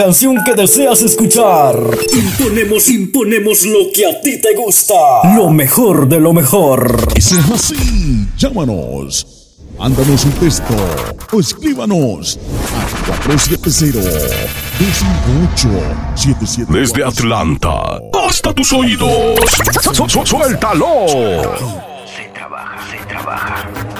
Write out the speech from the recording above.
Canción que deseas escuchar. Imponemos lo que a ti te gusta. Lo mejor de lo mejor. Y si es así, llámanos. Mándanos un texto o escríbanos a 470-258-77. Desde Atlanta hasta tus oídos. Suéltalo. Se trabaja.